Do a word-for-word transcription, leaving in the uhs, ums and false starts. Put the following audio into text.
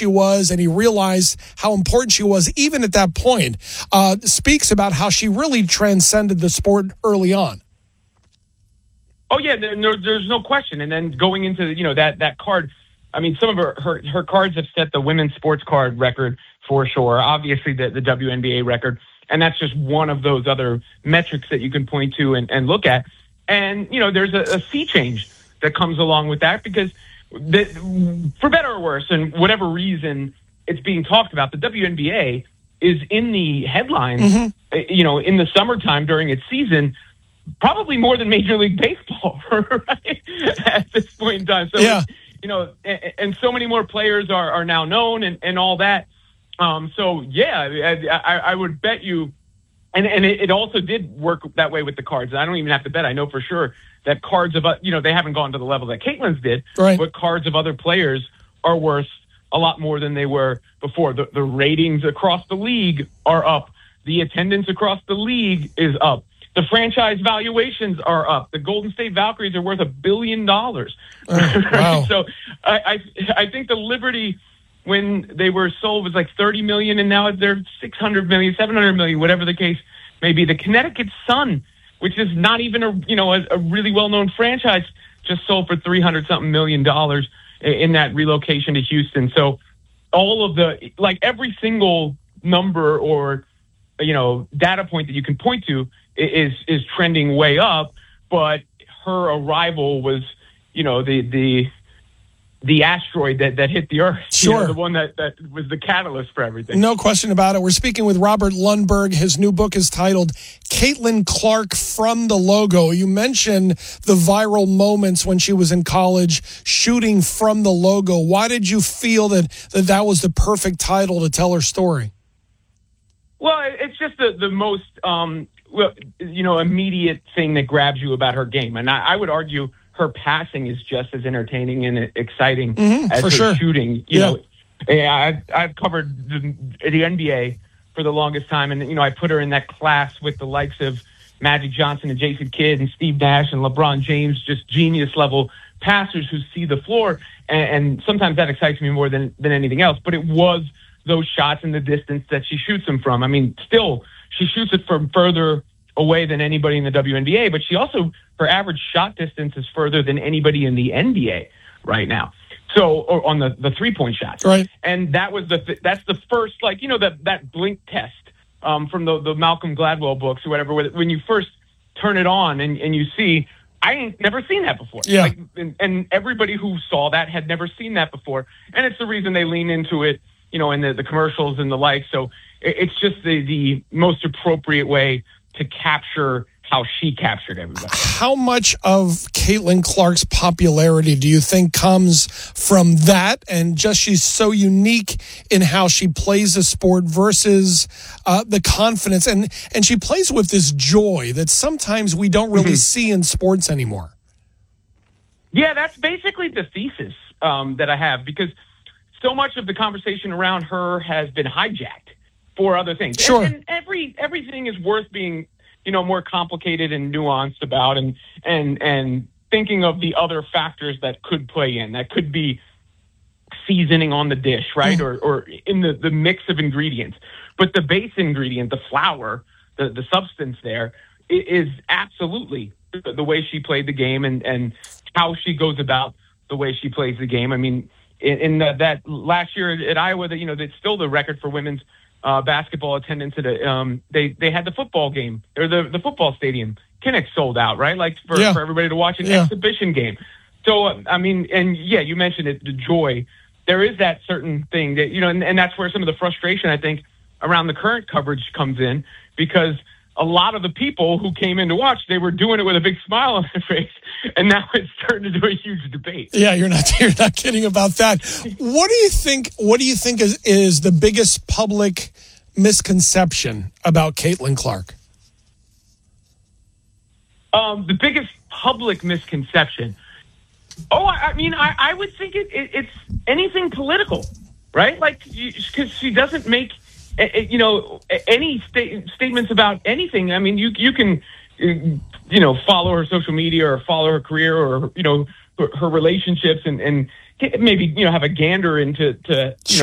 she was and he realized how important she was even at that point, uh, speaks about how she really transcended the sport early on. Oh, yeah, no, there's no question. And then going into, you know, that, that card, I mean, some of her, her, her cards have set the women's sports card record for sure. Obviously, the, the W N B A record. And that's just one of those other metrics that you can point to and, and look at. And, you know, there's a, a sea change that comes along with that because the, for better or worse, and whatever reason it's being talked about, the W N B A is in the headlines, mm-hmm. you know, in the summertime during its season, probably more than Major League Baseball, right? At this point in time. So, yeah. you know, and, and so many more players are, are now known and, and all that. Um, so, yeah, I, I would bet you, and, and it, it also did work that way with the cards. I don't even have to bet. I know for sure that cards of, you know, they haven't gone to the level that Caitlin's did, right. but cards of other players are worth a lot more than they were before. The, the ratings across the league are up. The attendance across the league is up. The franchise valuations are up. The Golden State Valkyries are worth a billion dollars. Oh, wow. So I, I I think the Liberty, when they were sold, was like thirty million dollars, and now they're six hundred million dollars, seven hundred million dollars, whatever the case may be. The Connecticut Sun, which is not even a you know a, a really well-known franchise, just sold for three hundred something million dollars in that relocation to Houston. So all of the, like every single number or, you know, data point that you can point to is, is trending way up, but her arrival was, you know, the, the, the asteroid that, that hit the Earth, sure. You know, the one that, that was the catalyst for everything. No question about it. We're speaking with Robert Lundberg. His new book is titled Caitlin Clark from the Logo. You mentioned the viral moments when she was in college shooting from the logo. Why did you feel that that, that was the perfect title to tell her story? Well, it's just the, the most, um, well, you know, immediate thing that grabs you about her game. And I, I would argue her passing is just as entertaining and exciting mm-hmm, as her sure. shooting. You yeah. know, yeah, I've, I've covered the, the N B A for the longest time, and you know, I put her in that class with the likes of Magic Johnson and Jason Kidd and Steve Nash and LeBron James, just genius level passers who see the floor, and, and sometimes that excites me more than than anything else. But it was those shots in the distance that she shoots them from. I mean, still, she shoots it from further away than anybody in the W N B A, but she also, her average shot distance is further than anybody in the N B A right now. So, or on the, the three-point shots. Right. And that was the, th- that's the first, like, you know, that, that blink test um, from the, the Malcolm Gladwell books or whatever, when you first turn it on and, and you see, I ain't never seen that before. Yeah. Like, and, and everybody who saw that had never seen that before. And it's the reason they lean into it, you know, in the, the commercials and the like. So it, it's just the, the most appropriate way to capture how she captured everybody. How much of Caitlin Clark's popularity do you think comes from that and just she's so unique in how she plays the sport versus uh, the confidence? And, and she plays with this joy that sometimes we don't really mm-hmm. see in sports anymore. Yeah, that's basically the thesis um, that I have, because so much of the conversation around her has been hijacked for other things. Sure. And, and every everything is worth being, you know, more complicated and nuanced about, and and and thinking of the other factors that could play in. That could be seasoning on the dish, right? Mm. Or or in the, the mix of ingredients. But the base ingredient, the flour, the, the substance there, is absolutely the way she played the game and, and how she goes about the way she plays the game. I mean, in, in the, that last year at Iowa, that you know, that's still the record for women's Uh, basketball attendance at a, um, they, they had the football game or the, the football stadium. Kinnick sold out, right? Like for, yeah. for everybody to watch an yeah. exhibition game. So, uh, I mean, and yeah, you mentioned it, the joy. There is that certain thing that, you know, and, and that's where some of the frustration, I think, around the current coverage comes in, because a lot of the people who came in to watch, they were doing it with a big smile on their face, and now it's starting to do a huge debate. Yeah, you're not you're not kidding about that. What do you think? What do you think is is the biggest public misconception about Caitlin Clark? Um, the biggest public misconception. Oh, I, I mean, I, I would think it, it, it's anything political, right? Like, because she doesn't make, you know, any sta- statements about anything. I mean, you you can, you know, follow her social media or follow her career or, you know, her, her relationships and, and maybe, you know, have a gander into, to, you know,